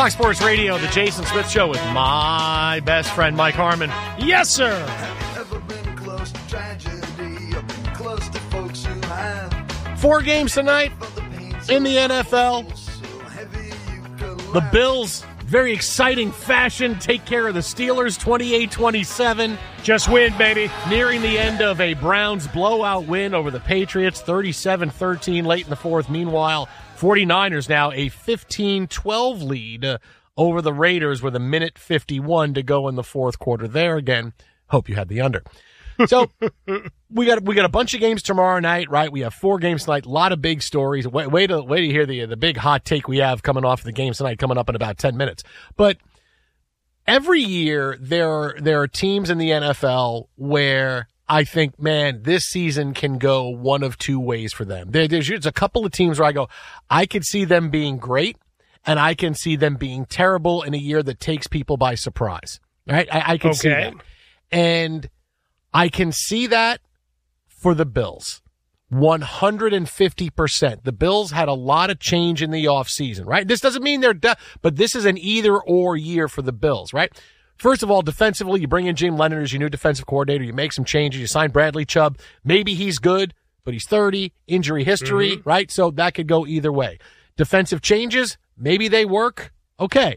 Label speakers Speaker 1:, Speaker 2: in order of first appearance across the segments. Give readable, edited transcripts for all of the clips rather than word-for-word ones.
Speaker 1: Fox Sports Radio, the Jason Smith Show with my best friend, Mike Harmon.
Speaker 2: Yes, sir.
Speaker 3: Ever been close to tragedy or been close to folks who have
Speaker 1: 4 games tonight in the NFL. The Bills, very exciting fashion, take care of the Steelers, 28-27.
Speaker 2: Just win, baby.
Speaker 1: Nearing the end of a Browns blowout win over the Patriots, 37-13 late in the fourth. Meanwhile, 49ers now a 15-12 lead over the Raiders with 1:51 to go in the fourth quarter. There again, hope you had the under. So we got a bunch of games tomorrow night, right? We have 4 games tonight. A lot of big stories. Wait to hear the big hot take we have coming off the games tonight, coming up in about 10 minutes. But every year there are teams in the NFL where I think, man, this season can go one of 2 ways for them. There's a couple of teams where I go, I could see them being great, and I can see them being terrible in a year that takes people by surprise. Right? I can see that. And I can see that for the Bills. 150%. The Bills had a lot of change in the offseason, right? This doesn't mean they're done, but this is an either-or year for the Bills, right? First of all, defensively, you bring in Jim Leonard as your new defensive coordinator. You make some changes. You sign Bradley Chubb. Maybe he's good, but he's 30, injury history, right? So that could go either way. Defensive changes, maybe they work. Okay.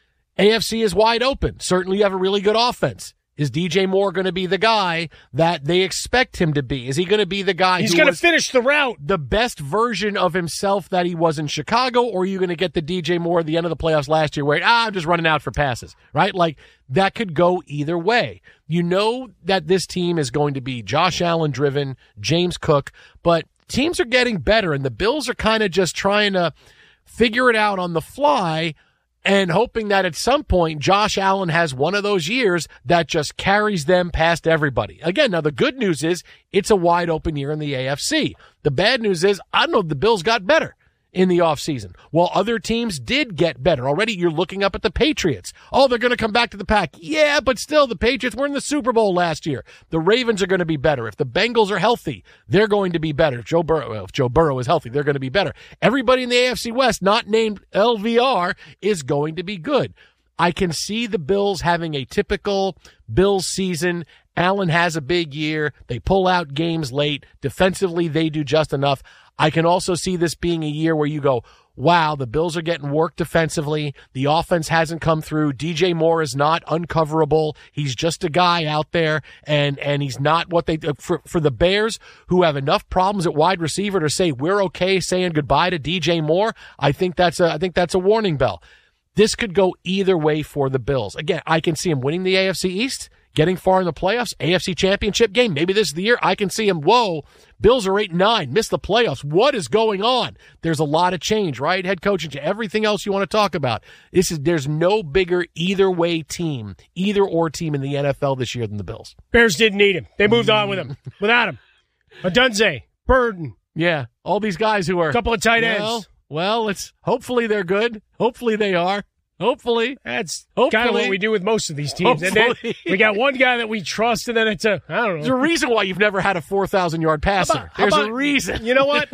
Speaker 1: AFC is wide open. Certainly you have a really good offense. Is DJ Moore going to be the guy that they expect him to be? Is he going to be the guy
Speaker 2: He's going to finish the route?
Speaker 1: The best version of himself that he was in Chicago, or are you going to get the DJ Moore at the end of the playoffs last year where, I'm just running out for passes, right? Like, that could go either way. You know that this team is going to be Josh Allen driven, James Cook, but teams are getting better, and the Bills are kind of just trying to figure it out on the fly and hoping that at some point Josh Allen has one of those years that just carries them past everybody. Again, now the good news is it's a wide open year in the AFC. The bad news is I don't know if the Bills got better in the offseason. While other teams did get better. Already you're looking up at the Patriots. Oh, they're going to come back to the pack. Yeah, but still, the Patriots were in the Super Bowl last year. The Ravens are going to be better. If the Bengals are healthy, they're going to be better. If Joe Burrow is healthy, they're going to be better. Everybody in the AFC West, not named LVR, is going to be good. I can see the Bills having a typical Bills season. Allen has a big year. They pull out games late. Defensively, they do just enough. I can also see this being a year where you go, wow, the Bills are getting work defensively. The offense hasn't come through. DJ Moore is not uncoverable. He's just a guy out there, and he's not what they for the Bears, who have enough problems at wide receiver to say we're okay saying goodbye to DJ Moore. I think that's a warning bell. This could go either way for the Bills. Again, I can see him winning the AFC East, getting far in the playoffs, AFC Championship game. Maybe this is the year. I can see him, whoa, Bills are 8-9, missed the playoffs. What is going on? There's a lot of change, right? Head coaching, everything else you want to talk about. There's no bigger either-way team, either-or team in the NFL this year than the Bills.
Speaker 2: Bears didn't need him. They moved on with him, without him. Adunze, Burden.
Speaker 1: Yeah, all these guys who are...
Speaker 2: A couple of tight ends.
Speaker 1: Well, hopefully they're good. Hopefully they are. Hopefully.
Speaker 2: That's kind of what we do with most of these teams. And then we got one guy that we trust, and then I don't know.
Speaker 1: There's a reason why you've never had a 4,000-yard passer. There's a reason.
Speaker 2: You know what?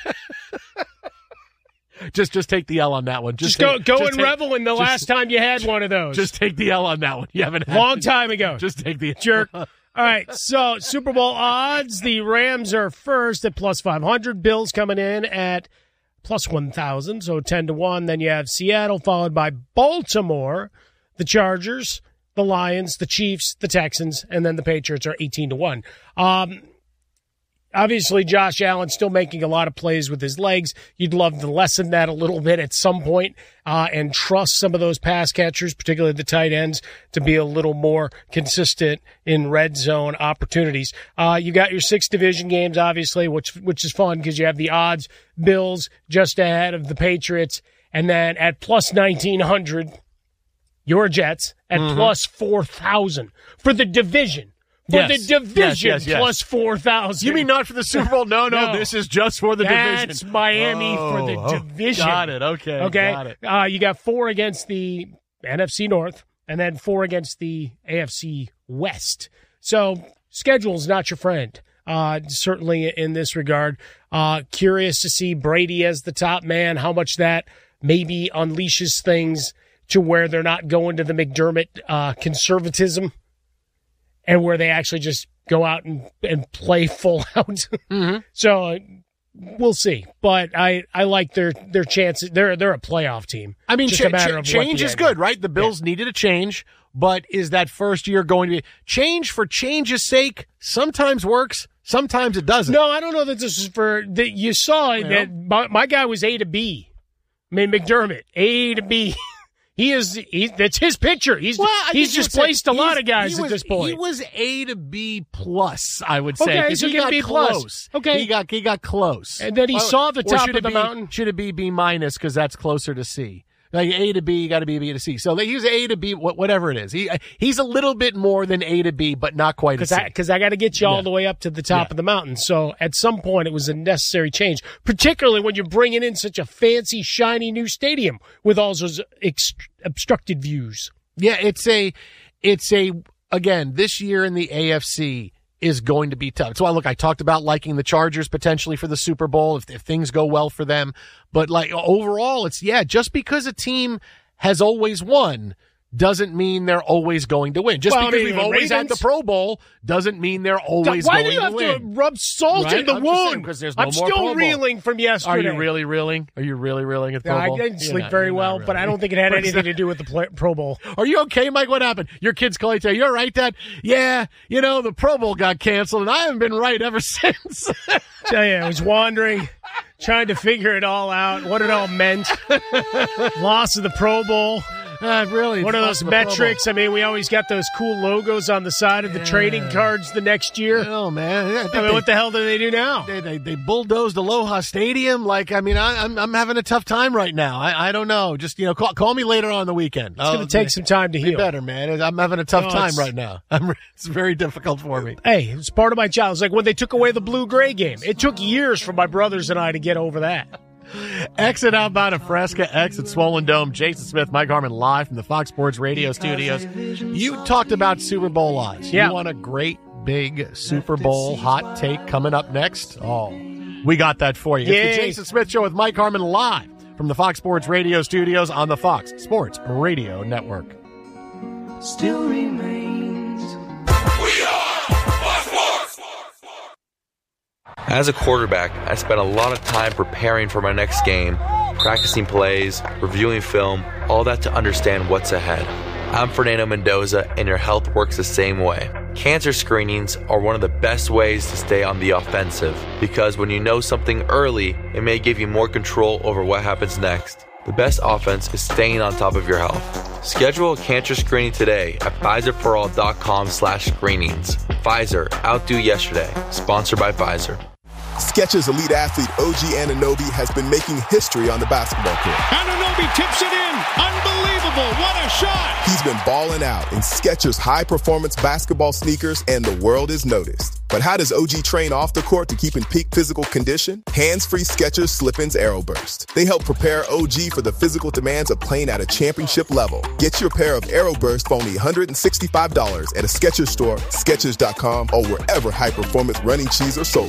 Speaker 1: Just take the L on that one.
Speaker 2: Go and revel in the last time you had one of those.
Speaker 1: Just take the L on that one. You haven't had
Speaker 2: Long time ago.
Speaker 1: Just take the
Speaker 2: jerk. All right, so Super Bowl odds. The Rams are first at plus 500. Bills coming in at plus 1,000, so 10-1. Then you have Seattle, followed by Baltimore, the Chargers, the Lions, the Chiefs, the Texans, and then the Patriots are 18-1. Obviously, Josh Allen still making a lot of plays with his legs. You'd love to lessen that a little bit at some point and trust some of those pass catchers, particularly the tight ends, to be a little more consistent in red zone opportunities. You got your 6 division games, obviously, which is fun because you have the odds. Bills just ahead of the Patriots. And then at plus 1,900, your Jets at plus 4,000 for the division. The division, plus 4,000.
Speaker 1: You mean not for the Super Bowl? No, this is just for the division.
Speaker 2: That's Miami for the division.
Speaker 1: Got it, okay. Got
Speaker 2: it. You got 4 against the NFC North, and then 4 against the AFC West. So, schedule's not your friend, certainly in this regard. Curious to see Brady as the top man, how much that maybe unleashes things to where they're not going to the McDermott conservatism and where they actually just go out and play full out.
Speaker 1: Mm-hmm.
Speaker 2: So we'll see. But I like their chances. They're a playoff team.
Speaker 1: I mean,
Speaker 2: just a matter of
Speaker 1: change is good, right? The Bills
Speaker 2: Yeah.
Speaker 1: needed a change, but is that first year going to be change for change's sake? Sometimes works, sometimes it doesn't.
Speaker 2: No, I don't know that this is for that. You saw that my guy was A to B. I mean, McDermott, A to B. That's his picture. He's displaced a lot of guys at this point.
Speaker 1: He was A to B plus, I would say.
Speaker 2: Okay, so
Speaker 1: he got
Speaker 2: B
Speaker 1: close.
Speaker 2: plus. Okay.
Speaker 1: He got close.
Speaker 2: And then he saw the top of the mountain.
Speaker 1: Should it be B minus because that's closer to C? Like A to B, you got to be B to C. So they use A to B, whatever it is. He's a little bit more than A to B, but not quite a C.
Speaker 2: Because I got to get you all the way up to the top of the mountain. So at some point, it was a necessary change, particularly when you're bringing in such a fancy, shiny new stadium with all those obstructed views.
Speaker 1: Yeah, it's a again, this year in the AFC is going to be tough. That's why, look, I talked about liking the Chargers potentially for the Super Bowl if things go well for them. But like overall, it's just because a team has always won doesn't mean they're always going to win. Just because we've always had the Pro Bowl doesn't mean they're always going to win.
Speaker 2: Why do you have to rub salt in the wound?
Speaker 1: Because there's no
Speaker 2: I'm
Speaker 1: more
Speaker 2: still
Speaker 1: Pro Bowl.
Speaker 2: reeling from yesterday.
Speaker 1: Are you really reeling? Are you really reeling at the Pro Bowl?
Speaker 2: I didn't sleep very well, but I don't think it had anything to do with the Pro Bowl.
Speaker 1: Are you okay, Mike? What happened? Your kids call you today. You're right, Dad? Yeah, the Pro Bowl got canceled, and I haven't been right ever since.
Speaker 2: Tell you, I was wandering, trying to figure it all out, what it all meant. Loss of the Pro Bowl.
Speaker 1: Really?
Speaker 2: One of those metrics. I mean, we always got those cool logos on the side of the trading cards the next year.
Speaker 1: Oh, man.
Speaker 2: I mean, what the hell do they do now?
Speaker 1: They bulldozed Aloha Stadium. Like, I mean, I'm having a tough time right now. I don't know. Just, call me later on the weekend.
Speaker 2: It's going to take some time to heal.
Speaker 1: Be better, man. I'm having a tough time right now. It's very difficult for me.
Speaker 2: Hey, it's part of my job. It's like when they took away the blue-gray game. It took years for my brothers and I to get over that.
Speaker 1: Exit outbound of Fresca, exit Swollen Dome. Jason Smith, Mike Harmon live from the Fox Sports Radio studios. You talked about Super Bowl odds.
Speaker 2: Yeah.
Speaker 1: You want a great big Super Bowl hot take coming up next? Oh, we got that for you. It's the Jason Smith Show with Mike Harmon live from the Fox Sports Radio studios on the Fox Sports Radio Network.
Speaker 3: Still remains.
Speaker 4: We are Fox Sports. As a quarterback, I spent a lot of time preparing for my next game, practicing plays, reviewing film, all that to understand what's ahead. I'm Fernando Mendoza, and your health works the same way. Cancer screenings are one of the best ways to stay on the offensive, because when you know something early, it may give you more control over what happens next. The best offense is staying on top of your health. Schedule a cancer screening today at PfizerForAll.com/screenings. Pfizer, outdo yesterday. Sponsored by Pfizer.
Speaker 5: Skechers elite athlete OG Anunoby has been making history on the basketball court.
Speaker 6: Anunoby tips it in. Unbelievable. What a shot.
Speaker 5: He's been balling out in Skechers high-performance basketball sneakers, and the world is noticed. But how does OG train off the court to keep in peak physical condition? Hands-free Skechers Slip-ins Aeroburst. They help prepare OG for the physical demands of playing at a championship level. Get your pair of Aeroburst for only $165 at a Skechers store, Skechers.com, or wherever high-performance running shoes are sold.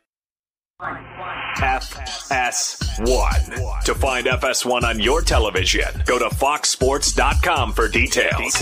Speaker 7: FS1. To find FS1 on your television, go to foxsports.com for details.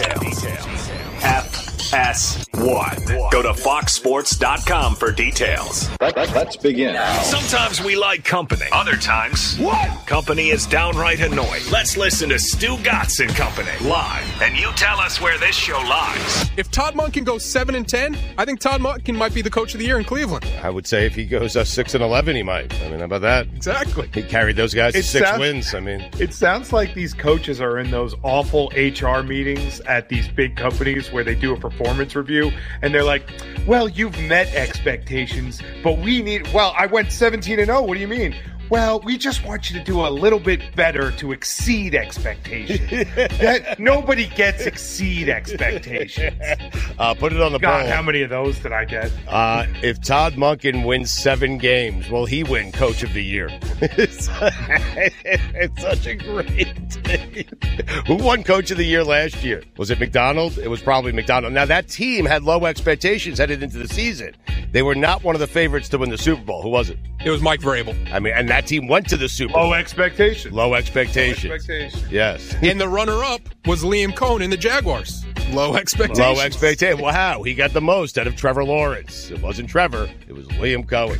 Speaker 7: FS1. Go to foxsports.com for details.
Speaker 8: Let's begin.
Speaker 7: Sometimes we like company. Other times, company is downright annoying. Let's listen to Stu Gatz and Company live, and you tell us where this show lies.
Speaker 9: If Todd Monken goes 7-10, I think Todd Monken might be the coach of the year in Cleveland.
Speaker 10: I would say if he goes 6-11, he might. I mean, how about that?
Speaker 9: Exactly.
Speaker 10: He carried those guys to 6 wins. I mean,
Speaker 11: it sounds like these coaches are in those awful HR meetings at these big companies where they do a performance review, and they're like, well, you've met expectations, but I went 17-0. What do you mean? Well, we just want you to do a little bit better to exceed expectations. Nobody gets exceed expectations.
Speaker 10: Put it on the
Speaker 11: God,
Speaker 10: poll.
Speaker 11: how many of those did I get?
Speaker 10: If Todd Monken wins 7 games, will he win Coach of the Year? It's such a great thing. Who won Coach of the Year last year? Was it McDonald? It was probably McDonald. Now, that team had low expectations headed into the season. They were not one of the favorites to win the Super Bowl. Who was it?
Speaker 9: It was Mike Vrabel.
Speaker 10: I mean, and that team went to the Super Bowl.
Speaker 11: Low expectations.
Speaker 10: Low expectations. Yes.
Speaker 9: And the runner-up was Liam Cohen in the Jaguars. Low expectations.
Speaker 10: Low expectations. Wow, he got the most out of Trevor Lawrence. It wasn't Trevor. It was Liam Cohen.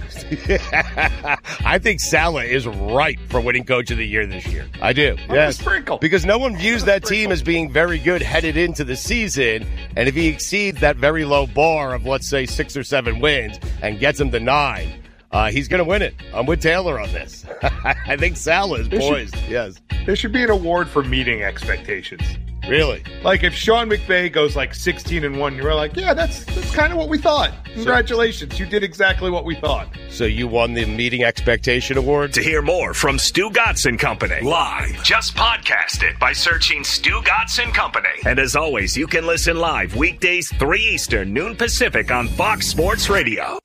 Speaker 10: I think Saleh is right for winning Coach of the Year this year. I do. Yes.
Speaker 11: Sprinkle.
Speaker 10: Because no one views that team as being very good headed into the season. And if he exceeds that very low bar of, let's say, 6 or 7 wins and gets them to 9, he's going to win it. I'm with Taylor on this. I think Saleh is poised. Yes.
Speaker 11: There should be an award for meeting expectations.
Speaker 10: Really?
Speaker 11: Like if Sean McVay goes like 16-1, you're like, yeah, that's kind of what we thought. Congratulations, you did exactly what we thought.
Speaker 10: So you won the meeting expectation award?
Speaker 7: To hear more from Stu Gatz and Company live, just podcast it by searching Stu Gatz and Company. And as always, you can listen live weekdays 3 Eastern, noon Pacific on Fox Sports Radio.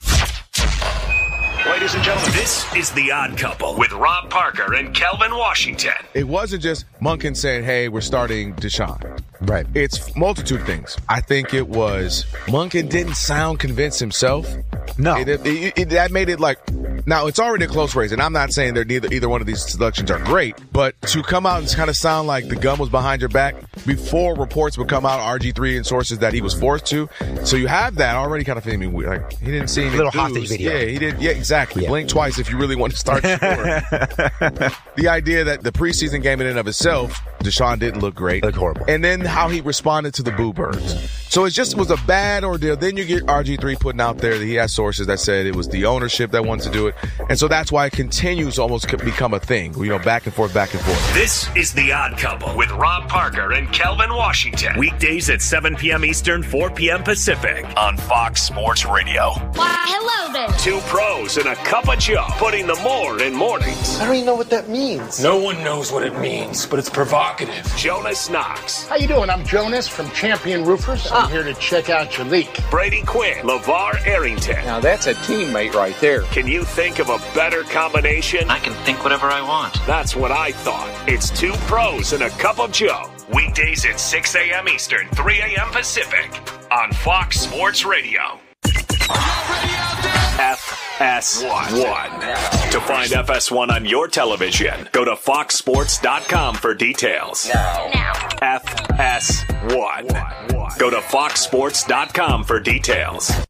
Speaker 7: Ladies and gentlemen, this is The Odd Couple with Rob Parker and Kelvin Washington.
Speaker 8: It wasn't just Monken saying, hey, we're starting Deshaun.
Speaker 12: Right.
Speaker 8: It's multitude of things. I think it was Monken didn't sound convinced himself.
Speaker 12: No.
Speaker 8: That made it like, now it's already a close race, and I'm not saying that either one of these selections are great, but to come out and kind of sound like the gun was behind your back before reports would come out, RG3 and sources that he was forced to. So you have that already kind of feeling weird. Like, he didn't see any
Speaker 12: little hostage video.
Speaker 8: Yeah, he did. Yeah, exactly. Yeah. Blink twice if you really want to start scoring. The idea that the preseason game in and of itself, Deshaun didn't look great.
Speaker 12: Looked horrible.
Speaker 8: And then how he responded to the Boo Birds. So it just was a bad ordeal. Then you get RG3 putting out there that he has sources that said it was the ownership that wanted to do it. And so that's why it continues to almost become a thing, back and forth, back and forth.
Speaker 7: This is The Odd Couple with Rob Parker and Kelvin Washington. Weekdays at 7 p.m. Eastern, 4 p.m. Pacific on Fox Sports Radio.
Speaker 13: Why, hello there.
Speaker 7: 2 pros and a cup of Joe, putting the more in mornings.
Speaker 14: I don't even know what that means.
Speaker 15: No one knows what it means, but it's provocative.
Speaker 7: Jonas Knox.
Speaker 14: How you doing? I'm Jonas from Champion Roofers. I'm here to check out your leak.
Speaker 7: Brady Quinn. LeVar Arrington.
Speaker 16: Now that's a teammate right there.
Speaker 7: Can you think of a better combination?
Speaker 17: I can think whatever I want.
Speaker 7: That's what I thought. It's 2 pros and a cup of Joe. Weekdays at 6 a.m. Eastern, 3 a.m. Pacific on Fox Sports Radio. FS1. To find FS1 on your television, go to foxsports.com for details.
Speaker 13: Now.
Speaker 7: FS1. Go to foxsports.com for details.